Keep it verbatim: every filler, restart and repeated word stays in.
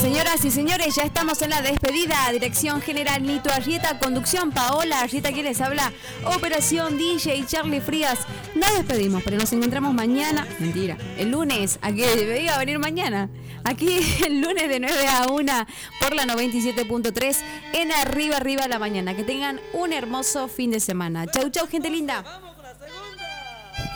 Señoras y señores, ya estamos en la despedida. Dirección General Nito Arrieta, conducción Paola Arrieta, quien les habla, operación D J Charlie Frías. Nos despedimos, pero nos encontramos mañana, mentira, el lunes, aquí debería venir mañana, aquí el lunes de nueve a una por la noventa y siete punto tres en Arriba Arriba la Mañana. Que tengan un hermoso fin de semana. Chau, chau, gente linda.